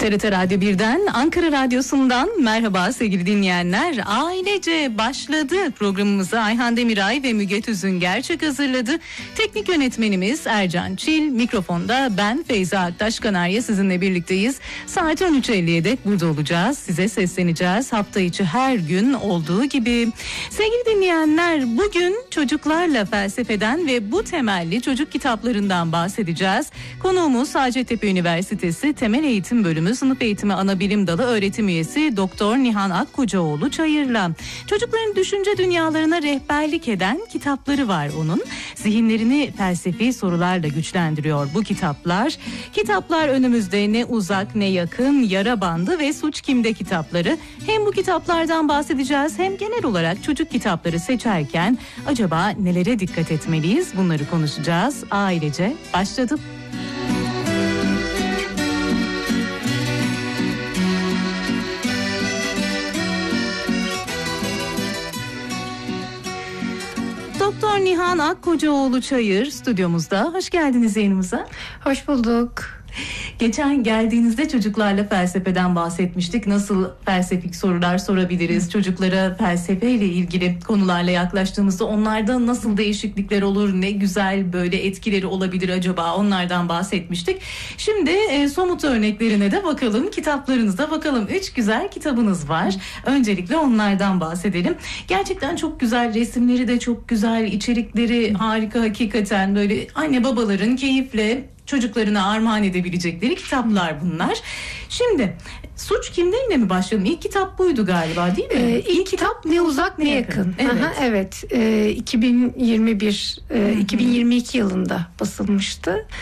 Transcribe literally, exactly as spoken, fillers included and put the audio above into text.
T R T Radyo birden, Ankara Radyosu'ndan merhaba sevgili dinleyenler. Ailece başladı programımızı Ayhan Demiray ve Müge Tüzün Gerçek hazırladı. Teknik yönetmenimiz Ercan Çil, mikrofonda ben Feyza Aktaş Kanarya sizinle birlikteyiz. Saat on üç elliye dek burada olacağız. Size sesleneceğiz. Hafta içi her gün olduğu gibi. Sevgili dinleyenler, bugün çocuklarla felsefeden ve bu temelli çocuk kitaplarından bahsedeceğiz. Konuğumuz Hacettepe Üniversitesi Temel Eğitim Bölümü Sınıf Eğitimi Anabilim Dalı öğretim üyesi Doktor Nihan Akkocaoğlu Çayır'la. Çocukların düşünce dünyalarına rehberlik eden kitapları var onun. Zihinlerini felsefi sorularla güçlendiriyor bu kitaplar. Kitaplar önümüzde, Ne Uzak Ne Yakın, Yara Bandı ve Suç Kimde kitapları. Hem bu kitaplardan bahsedeceğiz hem genel olarak çocuk kitapları seçerken acaba nelere dikkat etmeliyiz, bunları konuşacağız. Ailece başladı. Doktor Nihan Akkocaoğlu Çayır stüdyomuzda. Hoş geldiniz yayınımıza. Hoş bulduk. Geçen geldiğinizde çocuklarla felsefeden bahsetmiştik. Nasıl felsefik sorular sorabiliriz? Çocuklara felsefeyle ilgili konularla yaklaştığımızda onlarda nasıl değişiklikler olur? Ne güzel böyle etkileri olabilir acaba? Onlardan bahsetmiştik. Şimdi e, somut örneklerine de bakalım. Kitaplarınıza bakalım. Üç güzel kitabınız var. Öncelikle onlardan bahsedelim. Gerçekten çok güzel, resimleri de çok güzel, içerikleri harika hakikaten. Böyle anne babaların keyifle çocuklarına armağan edebilecekleri kitaplar bunlar. Şimdi Suç Kimde ile mi başlayalım? İlk kitap buydu galiba, değil mi? Ee, ilk, ilk kitap Ne Uzak Ne Yakın. yakın. Evet. Aha, evet. Ee, iki bin yirmi bir, e, iki bin yirmi iki yılında basılmıştı.